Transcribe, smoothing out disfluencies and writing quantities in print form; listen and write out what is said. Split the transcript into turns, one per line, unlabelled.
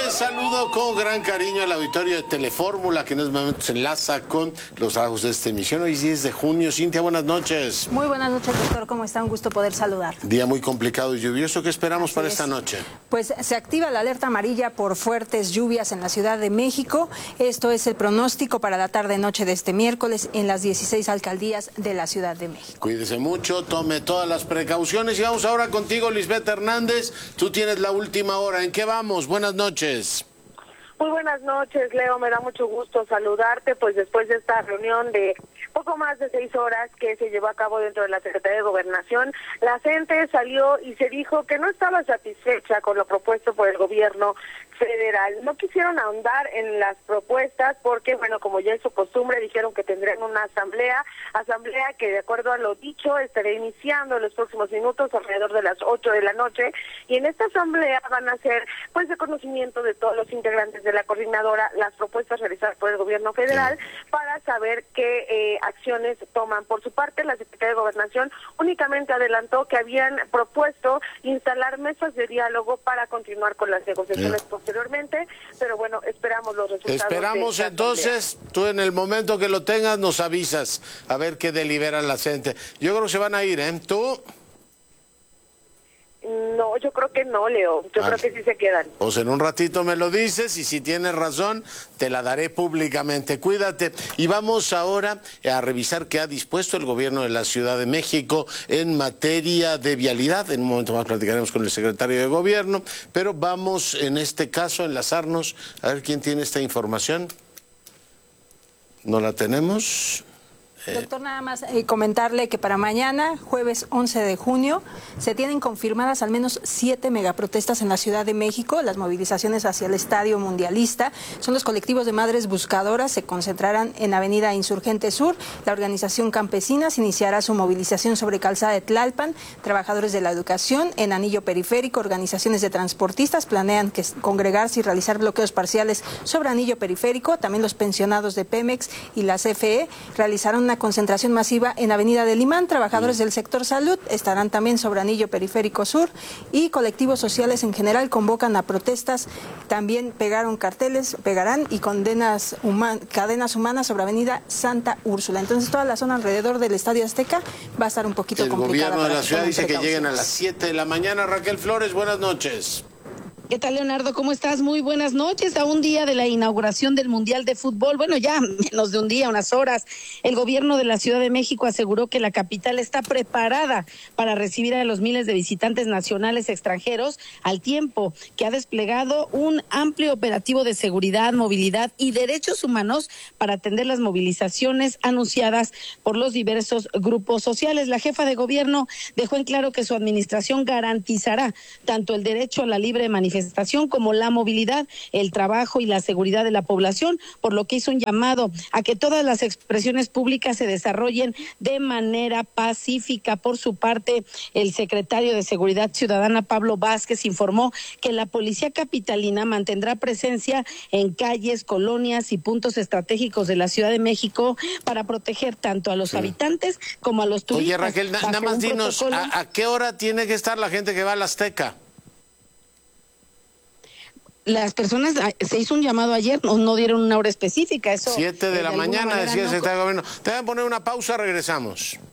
Saludo con gran cariño al auditorio de Telefórmula, que en estos momentos se enlaza con los trabajos de esta emisión. Hoy es 10 de junio. Cintia, buenas noches.
Muy buenas noches, doctor. ¿Cómo está? Un gusto poder saludar.
Día muy complicado y lluvioso. ¿Qué esperamos para esta noche?
Pues se activa la alerta amarilla por fuertes lluvias en la Ciudad de México. Esto es el pronóstico para la tarde-noche de este miércoles en las 16 alcaldías de la Ciudad de México.
Cuídese mucho, tome todas las precauciones. Y vamos ahora contigo, Lisbeth Hernández. Tú tienes la última hora. ¿En qué vamos? Buenas noches.
Muy buenas noches, Leo. Me da mucho gusto saludarte, pues después de esta reunión de poco más de 6 horas que se llevó a cabo dentro de la Secretaría de Gobernación, la gente salió y se dijo que no estaba satisfecha con lo propuesto por el gobierno federal. No quisieron ahondar en las propuestas porque, bueno, como ya es su costumbre, dijeron que tendrían una asamblea que, de acuerdo a lo dicho, estará iniciando en los próximos minutos alrededor de las 8 de la noche, y en esta asamblea van a hacer, pues, de conocimiento de todos los integrantes de la coordinadora las propuestas realizadas por el gobierno federal para saber qué acciones toman. Por su parte, la Secretaría de Gobernación únicamente adelantó que habían propuesto instalar mesas de diálogo para continuar con las negociaciones posteriormente, pero bueno, esperamos los resultados.
Esperamos entonces, tú en el momento que lo tengas nos avisas, a ver qué deliberan la gente. Yo creo que se van a ir, ¿eh? ¿Tú?
No, yo creo que no, Leo. Yo creo que sí se quedan.
Pues en un ratito me lo dices y si tienes razón, te la daré públicamente. Cuídate. Y vamos ahora a revisar qué ha dispuesto el gobierno de la Ciudad de México en materia de vialidad. En un momento más platicaremos con el secretario de Gobierno, pero vamos en este caso a enlazarnos a ver quién tiene esta información. ¿No la tenemos?
Doctor, nada más comentarle que para mañana, jueves 11 de junio, se tienen confirmadas al menos 7 megaprotestas en la Ciudad de México. Las movilizaciones hacia el Estadio Mundialista son los colectivos de madres buscadoras, se concentrarán en Avenida Insurgente Sur. La organización Campesinas iniciará su movilización sobre Calzada de Tlalpan. Trabajadores de la educación en Anillo Periférico, organizaciones de transportistas planean congregarse y realizar bloqueos parciales sobre Anillo Periférico. También los pensionados de Pemex y la CFE realizarán una concentración masiva en Avenida del Imán. Trabajadores del sector salud estarán también sobre Anillo Periférico Sur, y colectivos sociales en general convocan a protestas. También pegarán y cadenas humanas sobre Avenida Santa Úrsula. Entonces toda la zona alrededor del Estadio Azteca va a estar un poquito complicada.
El gobierno de la ciudad dice que lleguen a las 7 de la mañana. Raquel Flores, buenas noches.
¿Qué tal, Leonardo? ¿Cómo estás? Muy buenas noches. A un día de la inauguración del Mundial de Fútbol, bueno, ya menos de un día, unas horas, el gobierno de la Ciudad de México aseguró que la capital está preparada para recibir a los miles de visitantes nacionales y extranjeros, al tiempo que ha desplegado un amplio operativo de seguridad, movilidad y derechos humanos para atender las movilizaciones anunciadas por los diversos grupos sociales. La jefa de gobierno dejó en claro que su administración garantizará tanto el derecho a la libre manifestación como la movilidad, el trabajo y la seguridad de la población, por lo que hizo un llamado a que todas las expresiones públicas se desarrollen de manera pacífica. Por su parte, el secretario de Seguridad Ciudadana, Pablo Vázquez, informó que la policía capitalina mantendrá presencia en calles, colonias y puntos estratégicos de la Ciudad de México para proteger tanto a los habitantes como a los turistas.
Oye, Raquel, nada más dinos, ¿a qué hora tiene que estar la gente que va al Azteca?
Las personas, se hizo un llamado ayer, no dieron una hora específica. Eso
7 de la mañana, decía el secretario de Gobierno. Te voy a poner una pausa, regresamos.